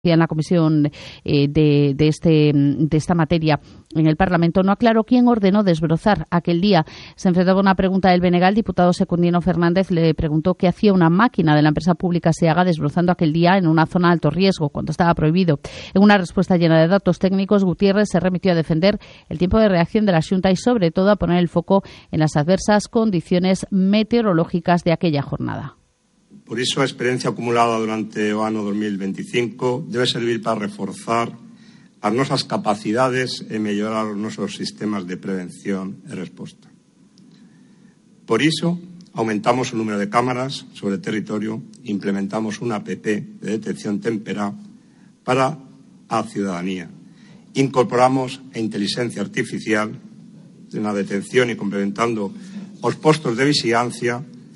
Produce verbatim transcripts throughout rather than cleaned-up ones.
en la comisión eh, de, de, este, de esta materia en el Parlamento, no aclaró quién ordenó desbrozar aquel día. Se enfrentaba a una pregunta del B N G. El diputado Secundino Fernández le preguntó qué hacía una máquina de la empresa pública SEAGA desbrozando aquel día en una zona de alto riesgo, cuando estaba prohibido. En una respuesta llena de datos técnicos, Gutiérrez se remitió a defender el tiempo de reacción de la Xunta y, sobre todo, a poner el foco en las adversas condiciones meteorológicas de aquella jornada. Por iso, a experiencia acumulada durante o ano dos mil veinticinco debe servir para reforzar as nosas capacidades e mellorar os nosos sistemas de prevención e resposta. Por iso, aumentamos o número de cámaras sobre o territorio, implementamos unha app de detección temperá para a ciudadanía. Incorporamos a inteligencia artificial na detención e complementando os postos de vixilancia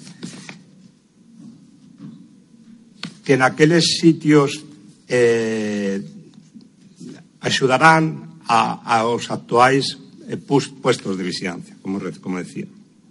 que naqueles sitios eh, axudarán a, aos actuais eh, puestos de vixilancia, como, como decía.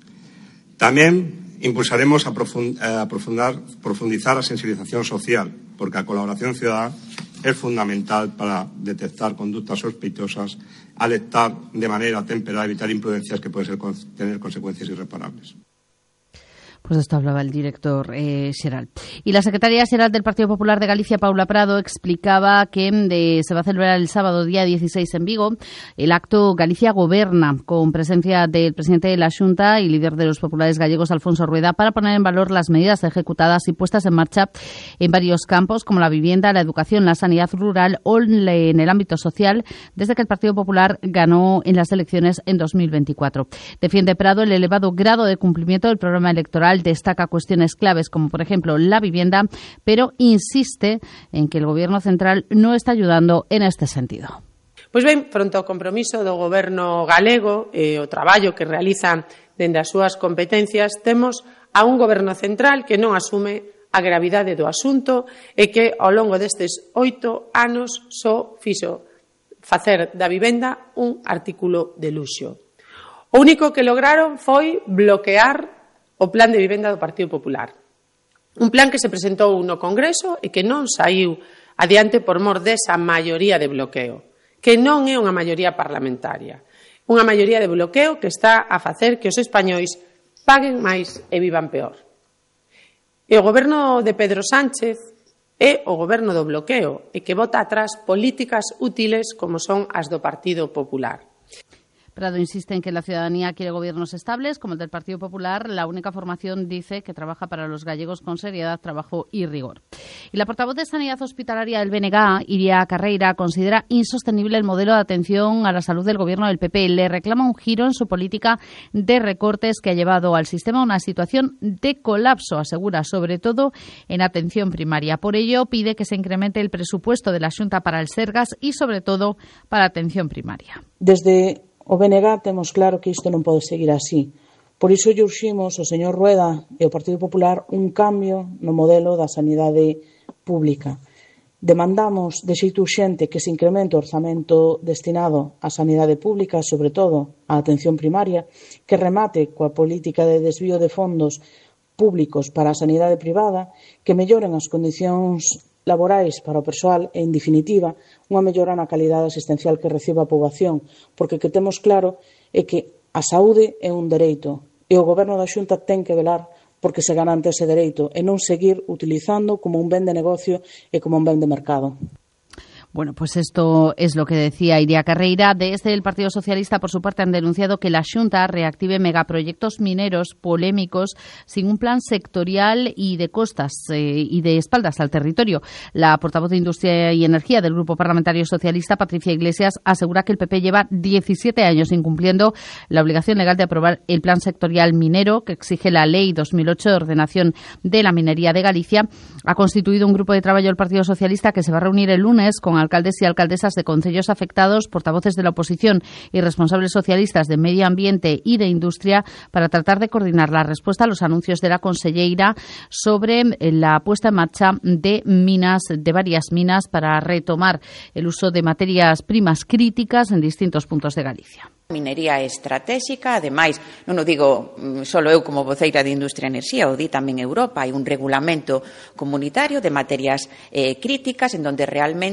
Tamén impulsaremos a, profund, a profundar, profundizar a sensibilización social, porque a colaboración ciudadana é fundamental para detectar conductas sospechosas, alertar de maneira temperada e evitar imprudencias que poden ser, tener consecuencias irreparables. Pues de esto hablaba el director eh, Xeral. Y la secretaria xeral del Partido Popular de Galicia, Paula Prado, explicaba que de, se va a celebrar el sábado, día dieciséis, en Vigo, el acto Galicia Goberna, con presencia del presidente de la Xunta y líder de los populares gallegos, Alfonso Rueda, para poner en valor las medidas ejecutadas y puestas en marcha en varios campos, como la vivienda, la educación, la sanidad rural o en el ámbito social, desde que el Partido Popular ganó en las elecciones en dos mil veinticuatro. Defiende Prado el elevado grado de cumplimiento del programa electoral, destaca cuestiones claves como, por ejemplo, la vivienda, pero insiste en que el Gobierno central no está ayudando en este sentido. Pois ben, fronte ao compromiso do Goberno galego e o traballo que realizan dende as súas competencias, temos a un Goberno central que non asume a gravidade do asunto e que ao longo destes oito anos só fixo facer da vivenda un artículo de luxo. O único que lograron foi bloquear o plan de vivenda do Partido Popular. Un plan que se presentou no Congreso e que non saiu adiante por mor desa maioría de bloqueo, que non é unha maioría parlamentaria. Unha maioría de bloqueo que está a facer que os españois paguen máis e vivan peor. E o goberno de Pedro Sánchez é o goberno do bloqueo e que bota atrás políticas útiles como son as do Partido Popular. Prado insiste en que la ciudadanía quiere gobiernos estables, como el del Partido Popular. La única formación dice que trabaja para los gallegos con seriedad, trabajo y rigor. Y la portavoz de Sanidad Hospitalaria del B N G, Iria Carreira, considera insostenible el modelo de atención a la salud del Gobierno del P P. Le reclama un giro en su política de recortes que ha llevado al sistema a una situación de colapso, asegura, sobre todo en atención primaria. Por ello, pide que se incremente el presupuesto de la Xunta para el Sergas y, sobre todo, para atención primaria. Desde o B N G temos claro que isto non pode seguir así. Por iso lle urximos ao señor Rueda e ao Partido Popular un cambio no modelo da sanidade pública. Demandamos de xeito urxente que se incremente o orzamento destinado á sanidade pública, sobre todo á atención primaria, que remate coa política de desvío de fondos públicos para a sanidade privada, que melloren as condicións laborais para o persoal e, en definitiva, unha mellora na calidade asistencial que recibe a poboación, porque o que temos claro é que a saúde é un dereito e o Goberno da Xunta ten que velar porque se garante ese dereito e non seguir utilizando como un ben de negocio e como un ben de mercado. Bueno, pues esto es lo que decía Iria Carreira. Desde el Partido Socialista, por su parte, han denunciado que la Xunta reactive megaproyectos mineros polémicos sin un plan sectorial y de costas eh, y de espaldas al territorio. La portavoz de Industria y Energía del Grupo Parlamentario Socialista, Patricia Iglesias, asegura que el P P lleva diecisiete años incumpliendo la obligación legal de aprobar el plan sectorial minero que exige la Ley dos mil ocho de ordenación de la minería de Galicia. Ha constituido un grupo de trabajo el Partido Socialista que se va a reunir el lunes con alcaldes y alcaldesas de concellos afectados, portavoces de la oposición y responsables socialistas de medio ambiente y de industria para tratar de coordinar la respuesta a los anuncios de la conselleira sobre la puesta en marcha de minas, de varias minas, para retomar el uso de materias primas críticas en distintos puntos de Galicia. Minería estratégica, ademais, non o digo solo eu como voceira de Industria e Enerxía, o di tamén Europa, hai un regulamento comunitario de materias eh, críticas en donde realmente